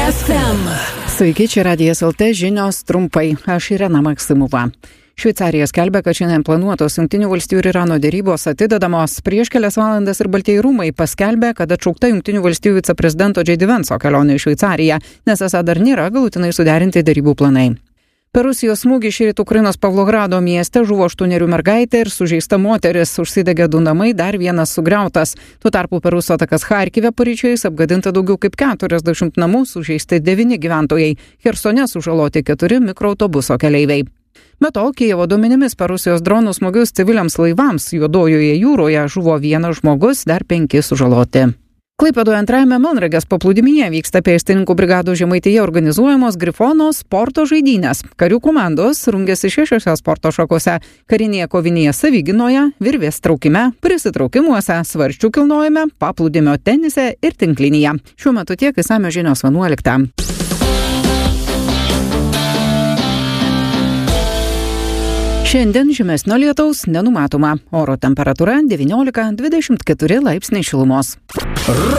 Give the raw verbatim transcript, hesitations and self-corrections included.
ef em. Sveiki, čia Radijas el te žinios trumpai. Aš Irena Maksimova. Šveicarija skelbia, kad šiandien planuotos Jungtinių valstijų ir Irano dėrybos atidedamos. Prieš kelias valandas ir Baltieji rūmai paskelbė, kad atšaukta Jungtinių valstijų viceprezidento J D Vance'o kelionė į Šveicariją, nes esą dar nėra galutinai suderinti dėrybų planai. Per Rusijos smūgį šįryt Ukrainos Pavlogrado mieste žuvo aštuonerių mergaitė ir sužeista moteris, užsidegė du namai, dar vienas sugriautas. Tuo tarpu per Rusų atakas Charkive paryčiais apgadinta daugiau kaip keturiasdešimt namų, sužeisti devyni gyventojai. Chersone sužaloti keturi mikroautobuso keleiviai. Be to, Kijevo duomenimis per Rusijos dronų smūgius civiliams laivams Juodojoje jūroje žuvo vienas žmogus, dar penki sužaloti. Klaipėdoje antrajame Melnragės paplūdimyje vyksta pėstininkų brigadų Žemaitėje organizuojamos Grifono sporto žaidynės. Karių komandos rungiasi šešiose sporto šakose – karinėje kovinėje saviginoje, virvės traukime, prisitraukimuose, svarsčių kilnojime, paplūdimio tenise ir tinklinėje. Šiuo metu tiek išsamios žinios vienuoliktą. Šiandien žymesnio lietaus nenumatoma. Oro temperatūra devyniolika dvidešimt keturi laipsniai šilumos.